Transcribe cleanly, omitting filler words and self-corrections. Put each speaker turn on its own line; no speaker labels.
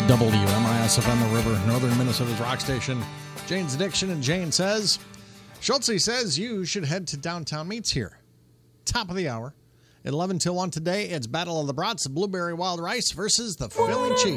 WMISFM, the River, Northern Minnesota's rock station. Jane's Addiction, and Jane says, Schultze says you should head to Downtown Meats here. Top of the hour. At 11 till 1 today, it's Battle of the Brats, Blueberry Wild Rice versus the Philly Cheese.